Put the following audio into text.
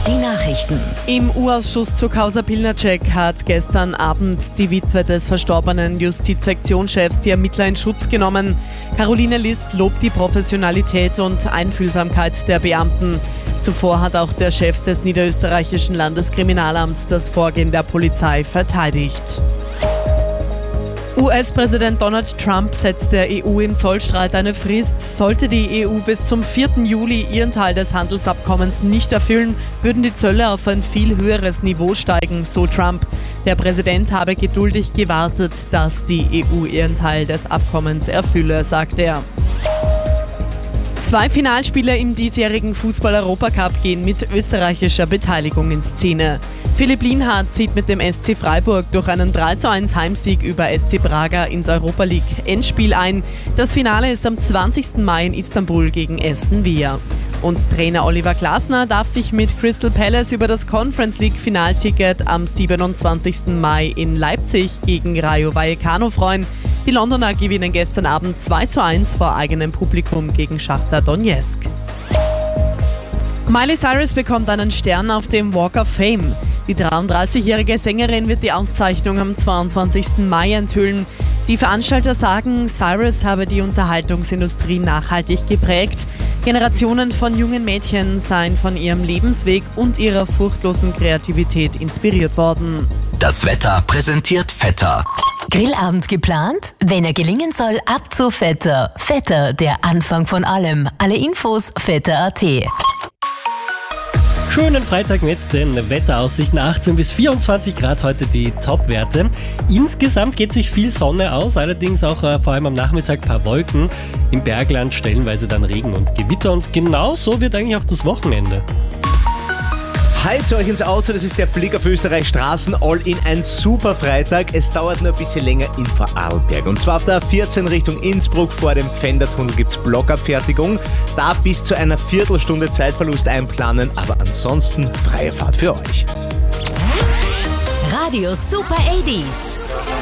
Die Nachrichten. Im U-Ausschuss zur Causa Pilnacek hat gestern Abend die Witwe des verstorbenen Justizsektionschefs die Ermittler in Schutz genommen. Caroline List lobt die Professionalität und Einfühlsamkeit der Beamten. Zuvor hat auch der Chef des niederösterreichischen Landeskriminalamts das Vorgehen der Polizei verteidigt. US-Präsident Donald Trump setzt der EU im Zollstreit eine Frist. Sollte die EU bis zum 4. Juli ihren Teil des Handelsabkommens nicht erfüllen, würden die Zölle auf ein viel höheres Niveau steigen, so Trump. Der Präsident habe geduldig gewartet, dass die EU ihren Teil des Abkommens erfülle, sagt er. 2 Finalspiele im diesjährigen Fußball-Europacup gehen mit österreichischer Beteiligung in Szene. Philipp Lienhardt zieht mit dem SC Freiburg durch einen 3:1 Heimsieg über SC Braga ins Europa League Endspiel ein. Das Finale ist am 20. Mai in Istanbul gegen Aston Villa. Und Trainer Oliver Glasner darf sich mit Crystal Palace über das Conference League Finalticket am 27. Mai in Leipzig gegen Rayo Vallecano freuen. Die Londoner gewinnen gestern Abend 2:1 vor eigenem Publikum gegen Schachtar Donetsk. Miley Cyrus bekommt einen Stern auf dem Walk of Fame. Die 33-jährige Sängerin wird die Auszeichnung am 22. Mai enthüllen. Die Veranstalter sagen, Cyrus habe die Unterhaltungsindustrie nachhaltig geprägt. Generationen von jungen Mädchen seien von ihrem Lebensweg und ihrer furchtlosen Kreativität inspiriert worden. Das Wetter präsentiert Vetter. Grillabend geplant? Wenn er gelingen soll, ab zu Vetter. Vetter, der Anfang von allem. Alle Infos vetter.at. Schönen Freitag mit den Wetteraussichten. 18 bis 24 Grad heute die Top-Werte. Insgesamt geht sich viel Sonne aus, allerdings auch vor allem am Nachmittag ein paar Wolken. Im Bergland stellenweise dann Regen und Gewitter und genau so wird eigentlich auch das Wochenende. Hi zu euch ins Auto, das ist der Blick auf Österreich Straßen, all in ein super Freitag. Es dauert nur ein bisschen länger in Vorarlberg. Und zwar auf der A14 Richtung Innsbruck vor dem Pfändertunnel gibt es Blockabfertigung. Da bis zu einer Viertelstunde Zeitverlust einplanen, aber ansonsten freie Fahrt für euch. Radio Super 80s.